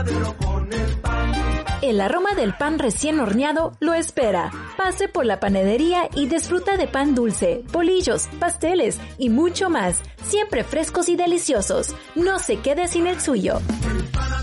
verdadero con el pan. El aroma del pan recién horneado lo espera. Pase por la panadería y disfruta de pan dulce, bolillos, pasteles y mucho más. Siempre frescos y deliciosos. No se quede sin el suyo.